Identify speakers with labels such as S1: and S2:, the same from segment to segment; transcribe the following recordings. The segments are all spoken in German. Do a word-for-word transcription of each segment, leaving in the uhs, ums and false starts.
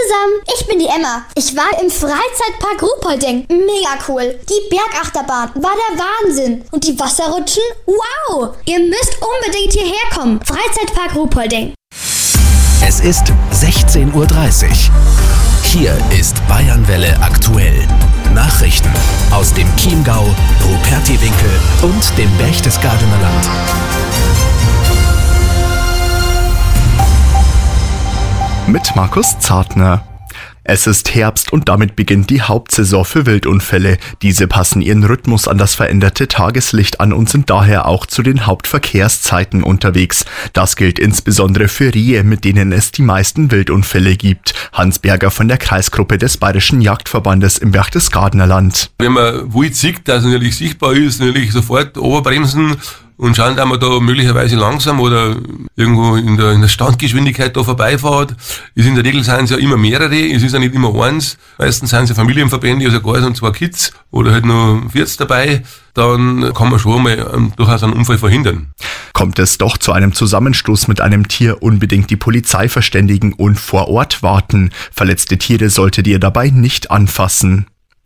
S1: zusammen, ich bin die Emma. Ich war im Freizeitpark Ruhpolding. Mega cool. Die Bergachterbahn war der Wahnsinn. Und die Wasserrutschen? Wow! Ihr müsst unbedingt hierher kommen. Freizeitpark Ruhpolding.
S2: Es ist sechzehn Uhr dreißig. Hier ist Bayernwelle aktuell. Nachrichten aus dem Chiemgau, Rupertiwinkel und dem Berchtesgadener Land.
S3: Mit Markus Zartner. Es ist Herbst und damit beginnt die Hauptsaison für Wildunfälle. Diese passen ihren Rhythmus an das veränderte Tageslicht an und sind daher auch zu den Hauptverkehrszeiten unterwegs. Das gilt insbesondere für Rehe, mit denen es die meisten Wildunfälle gibt. Hans Berger von der Kreisgruppe des Bayerischen Jagdverbandes im Berchtesgadener Land.
S4: Wenn man Wild sieht, das natürlich sichtbar ist, natürlich sofort oberbremsen und schauen, dass man da möglicherweise langsam oder irgendwo in der, in der Standgeschwindigkeit da vorbeifährt. Ist in der Regel sind es ja immer mehrere, es ist ja nicht immer eins. Meistens sind es ja Familienverbände, also gar und zwei Kids oder halt nur vierzig dabei. Dann kann man schon mal um, durchaus einen Unfall verhindern.
S3: Kommt es doch zu einem Zusammenstoß mit einem Tier, unbedingt die Polizei verständigen und vor Ort warten. Verletzte Tiere solltet ihr dabei nicht anfassen.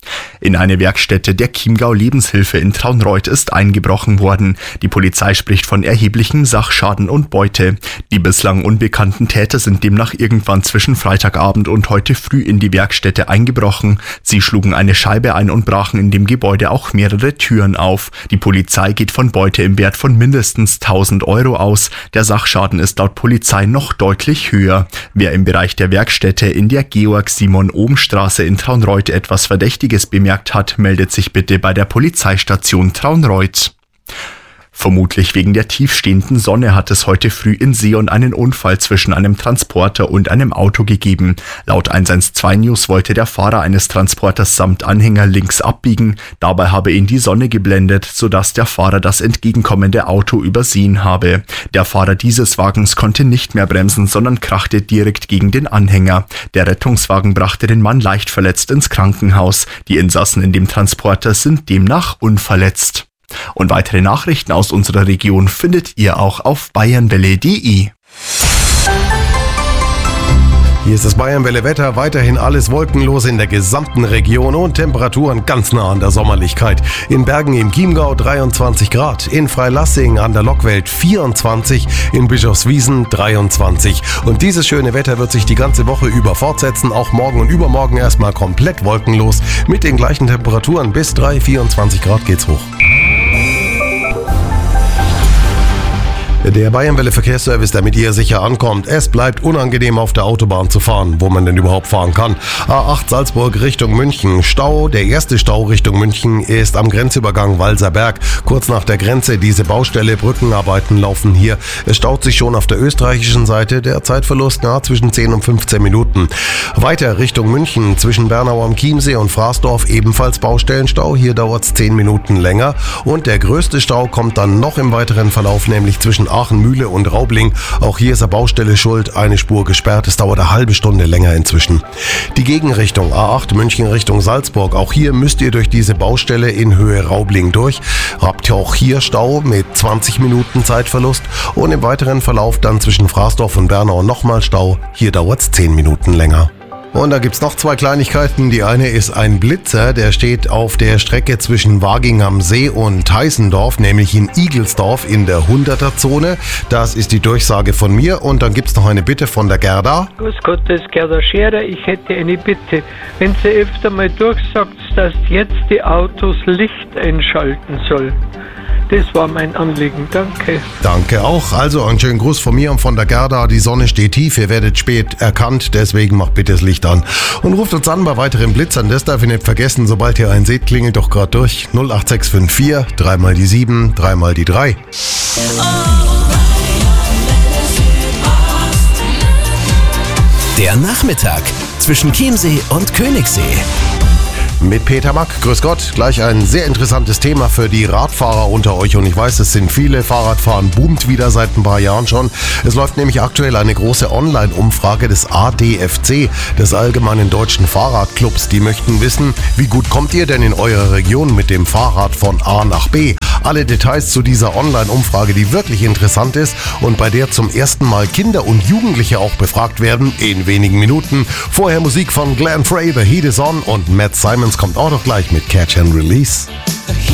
S3: In eine Werkstätte der Chiemgau Lebenshilfe in Traunreut ist eingebrochen worden. Die Polizei spricht von erheblichem Sachschaden und Beute. Die bislang unbekannten Täter sind demnach irgendwann zwischen Freitagabend und heute früh in die Werkstätte eingebrochen. Sie schlugen eine Scheibe ein und brachen in dem Gebäude auch mehrere Türen auf. Die Polizei geht von Beute im Wert von mindestens tausend Euro aus. Der Sachschaden ist laut Polizei noch deutlich höher. Wer im Bereich der Werkstätte in der Georg-Simon-Ohm-Straße in Traunreut etwas Verdächtiges bemerkt hat, meldet sich bitte bei der Polizeistation Traunreut. Vermutlich wegen der tiefstehenden Sonne hat es heute früh in Seeon einen Unfall zwischen einem Transporter und einem Auto gegeben. Laut eins eins zwei News wollte der Fahrer eines Transporters samt Anhänger links abbiegen. Dabei habe ihn die Sonne geblendet, sodass der Fahrer das entgegenkommende Auto übersehen habe. Der Fahrer dieses Wagens konnte nicht mehr bremsen, sondern krachte direkt gegen den Anhänger. Der Rettungswagen brachte den Mann leicht verletzt ins Krankenhaus. Die Insassen in dem Transporter sind demnach unverletzt. Und weitere Nachrichten aus unserer Region findet ihr auch auf bayernwelle punkt de.
S5: Hier ist das Bayernwelle Wetter, weiterhin alles wolkenlos in der gesamten Region und Temperaturen ganz nah an der Sommerlichkeit. In Bergen im Chiemgau dreiundzwanzig Grad, in Freilassing an der Lockwelt vierundzwanzig, in Bischofswiesen dreiundzwanzig. Und dieses schöne Wetter wird sich die ganze Woche über fortsetzen, auch morgen und übermorgen erstmal komplett wolkenlos. Mit den gleichen Temperaturen bis drei, vierundzwanzig Grad geht's hoch. Der Bayernwelle Verkehrsservice, damit ihr sicher ankommt. Es bleibt unangenehm auf der Autobahn zu fahren, wo man denn überhaupt fahren kann. A acht Salzburg Richtung München. Stau, der erste Stau Richtung München ist am Grenzübergang Walserberg. Kurz nach der Grenze diese Baustelle, Brückenarbeiten laufen hier. Es staut sich schon auf der österreichischen Seite. Der Zeitverlust nahe zwischen zehn und fünfzehn Minuten. Weiter Richtung München zwischen Bernau am Chiemsee und Fraßdorf ebenfalls Baustellenstau. Hier dauert es zehn Minuten länger. Und der größte Stau kommt dann noch im weiteren Verlauf, nämlich zwischen Aachen, Mühle und Raubling. Auch hier ist eine Baustelle schuld, eine Spur gesperrt. Es dauert eine halbe Stunde länger inzwischen. Die Gegenrichtung A acht München Richtung Salzburg. Auch hier müsst ihr durch diese Baustelle in Höhe Raubling durch. Habt ihr auch hier Stau mit zwanzig Minuten Zeitverlust und im weiteren Verlauf dann zwischen Fraßdorf und Bernau nochmal Stau. Hier dauert es zehn Minuten länger. Und da gibt's noch zwei Kleinigkeiten. Die eine ist ein Blitzer, der steht auf der Strecke zwischen Waging am See und Heißendorf, nämlich in Igelsdorf in der hunderter-Zone. Das ist die Durchsage von mir. Und dann gibt's noch eine Bitte von der Gerda.
S6: Grüß Gott, das ist Gerda Scherer. Ich hätte eine Bitte. Wenn Sie öfter mal durchsagt, dass jetzt die Autos Licht einschalten sollen. Das war mein Anliegen. Danke.
S5: Danke auch. Also einen schönen Gruß von mir und von der Gerda. Die Sonne steht tief, ihr werdet spät erkannt, deswegen macht bitte das Licht an. Und ruft uns an bei weiteren Blitzern. Das darf ihr nicht vergessen. Sobald ihr einen seht, klingelt doch gerade durch. null acht sechs fünf vier, dreimal die sieben, dreimal die drei.
S2: Der Nachmittag zwischen Chiemsee und Königssee.
S5: Mit Peter Mack. Grüß Gott. Gleich ein sehr interessantes Thema für die Radfahrer unter euch. Und ich weiß, es sind viele. Fahrradfahren boomt wieder seit ein paar Jahren schon. Es läuft nämlich aktuell eine große Online-Umfrage des A D F C, des Allgemeinen Deutschen Fahrradclubs. Die möchten wissen, wie gut kommt ihr denn in eurer Region mit dem Fahrrad von A nach B? Alle Details zu dieser Online-Umfrage, die wirklich interessant ist und bei der zum ersten Mal Kinder und Jugendliche auch befragt werden, in wenigen Minuten. Vorher Musik von Glenn Frey, The Heat Is On, und Matt Simons kommt auch noch gleich mit Catch and Release.